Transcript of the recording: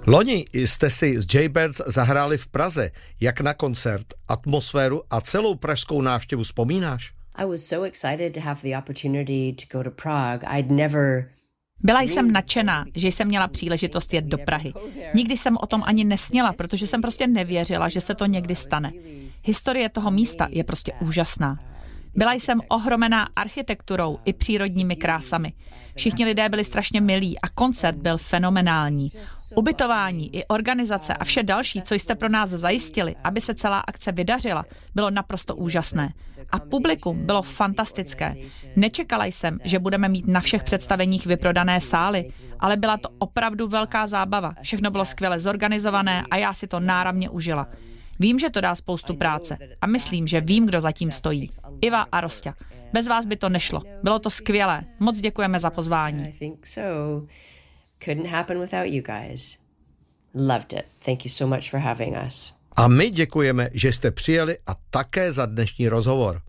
Loni jste si s Jaybirds zahráli v Praze. Jak na koncert, atmosféru a celou pražskou návštěvu vzpomínáš? Byla jsem nadšená, že jsem měla příležitost jet do Prahy. Nikdy jsem o tom ani nesněla, protože jsem prostě nevěřila, že se to někdy stane. Historie toho místa je prostě úžasná. Byla jsem ohromená architekturou i přírodními krásami. Všichni lidé byli strašně milí a koncert byl fenomenální. Ubytování i organizace a vše další, co jste pro nás zajistili, aby se celá akce vydařila, bylo naprosto úžasné. A publikum bylo fantastické. Nečekala jsem, že budeme mít na všech představeních vyprodané sály, ale byla to opravdu velká zábava. Všechno bylo skvěle zorganizované a já si to náramně užila. Vím, že to dá spoustu práce a myslím, že vím, kdo zatím stojí. Iva a Rosťa. Bez vás by to nešlo. Bylo to skvělé. Moc děkujeme za pozvání. A my děkujeme, že jste přijeli a také za dnešní rozhovor.